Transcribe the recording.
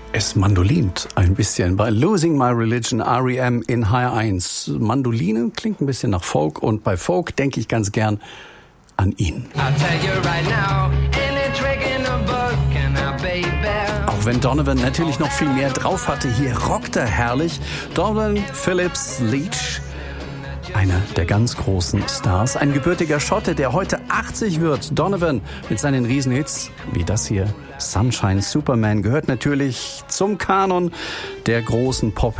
Es mandolint ein bisschen bei Losing My Religion, R.E.M. in HR1. Mandoline klingt ein bisschen nach Folk und bei Folk denke ich ganz gern an ihn. Auch wenn Donovan natürlich noch viel mehr drauf hatte, hier rockt er herrlich. Donovan Phillips Leach, einer der ganz großen Stars, ein gebürtiger Schotte, der heute 80 wird. Donovan mit seinen Riesenhits, wie das hier, Sunshine Superman, gehört natürlich zum Kanon der großen Pop